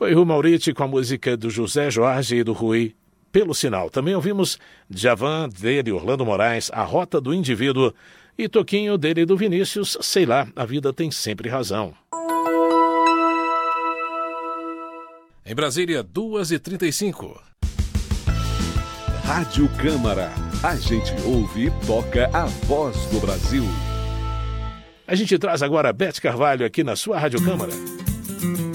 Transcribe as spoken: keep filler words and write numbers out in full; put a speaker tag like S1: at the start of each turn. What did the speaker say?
S1: Foi o Mauriti com a música do José Jorge e do Rui, Pelo Sinal. Também ouvimos Djavan, dele, Orlando Moraes, A Rota do Indivíduo, e Toquinho, dele, do Vinícius, Sei Lá, A Vida Tem Sempre Razão. Em Brasília, duas e trinta e cinco.
S2: Rádio Câmara. A gente ouve e toca a voz do Brasil.
S1: A gente traz agora a Beth Carvalho aqui na sua Rádio Câmara.